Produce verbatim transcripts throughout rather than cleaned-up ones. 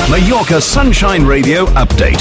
Mallorca Sunshine Radio update.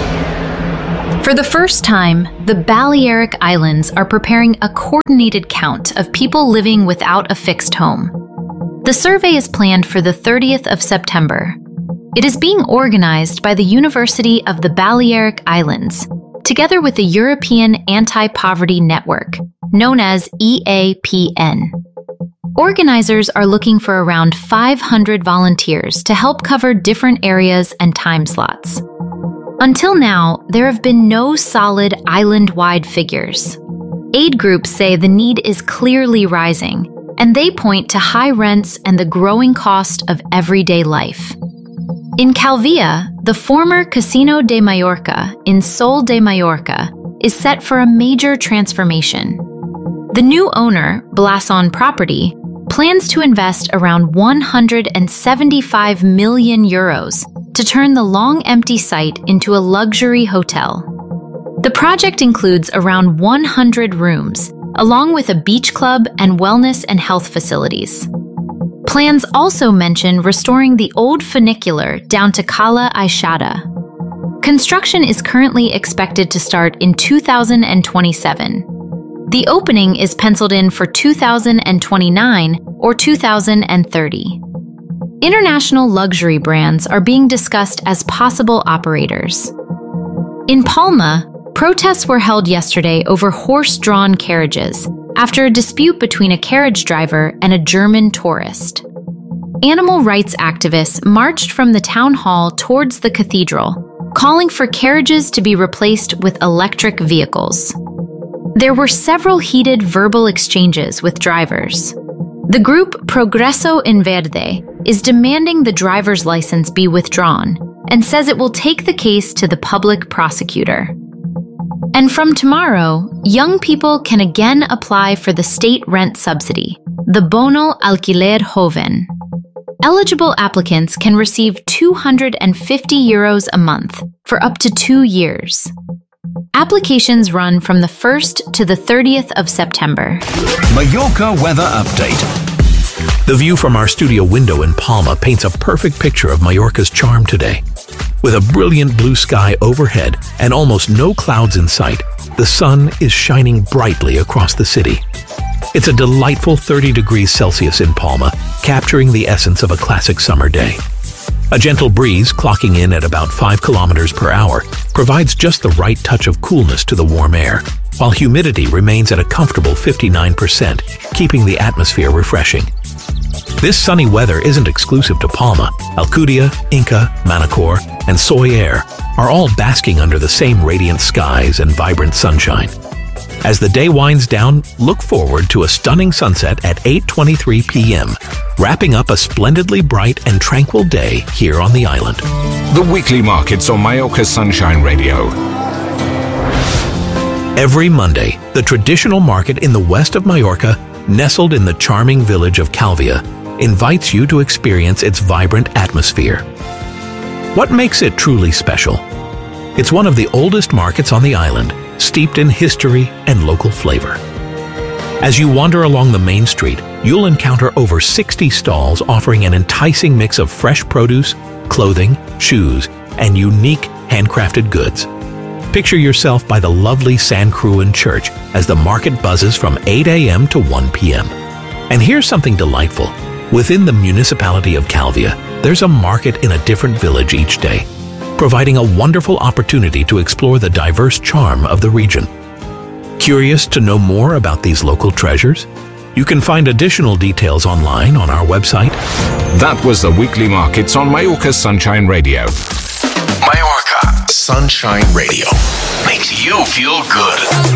For the first time, the Balearic Islands are preparing a coordinated count of people living without a fixed home. The survey is planned for the thirtieth of September. It is being organized by the University of the Balearic Islands, together with the European Anti-Poverty Network, known as E A P N. Organizers are looking for around five hundred volunteers to help cover different areas and time slots. Until now, there have been no solid island-wide figures. Aid groups say the need is clearly rising, and they point to high rents and the growing cost of everyday life. In Calvia, the former Casino de Mallorca in Sol de Mallorca is set for a major transformation. The new owner, Blason Property, plans to invest around one hundred seventy-five million euros to turn the long-empty site into a luxury hotel. The project includes around one hundred rooms, along with a beach club and wellness and health facilities. Plans also mention restoring the old funicular down to Cala Aixada. Construction is currently expected to start in two thousand twenty-seven. The opening is penciled in for two thousand twenty-nine or two thousand thirty. International luxury brands are being discussed as possible operators. In Palma, protests were held yesterday over horse-drawn carriages after a dispute between a carriage driver and a German tourist. Animal rights activists marched from the town hall towards the cathedral, calling for carriages to be replaced with electric vehicles. There were several heated verbal exchanges with drivers. The group Progreso en Verde is demanding the driver's license be withdrawn and says it will take the case to the public prosecutor. And from tomorrow, young people can again apply for the state rent subsidy, the Bono Alquiler Joven. Eligible applicants can receive two hundred fifty euros a month for up to two years. Applications run from the first to the thirtieth of September. Mallorca weather update. The view from our studio window in Palma paints a perfect picture of Mallorca's charm today. With a brilliant blue sky overhead and almost no clouds in sight, the sun is shining brightly across the city. It's a delightful thirty degrees Celsius in Palma, capturing the essence of a classic summer day. A gentle breeze, clocking in at about five kilometers per hour, provides just the right touch of coolness to the warm air, while humidity remains at a comfortable fifty-nine percent, keeping the atmosphere refreshing. This sunny weather isn't exclusive to Palma. Alcudia, Inca, Manacor, and Soyer are all basking under the same radiant skies and vibrant sunshine. As the day winds down, look forward to a stunning sunset at eight twenty-three p m, wrapping up a splendidly bright and tranquil day here on the island. The weekly markets on Mallorca Sunshine Radio. Every Monday, the traditional market in the west of Mallorca, nestled in the charming village of Calvia, invites you to experience its vibrant atmosphere. What makes it truly special? It's one of the oldest markets on the island, steeped in history and local flavor. As you wander along the main street, you'll encounter over sixty stalls offering an enticing mix of fresh produce, clothing, shoes, and unique handcrafted goods. Picture yourself by the lovely San Cruin Church as the market buzzes from eight a m to one p m And here's something delightful. Within the municipality of Calvia, there's a market in a different village each day, providing a wonderful opportunity to explore the diverse charm of the region. Curious to know more about these local treasures? You can find additional details online on our website. That was the weekly markets on Mallorca Sunshine Radio. Mallorca Sunshine Radio makes you feel good.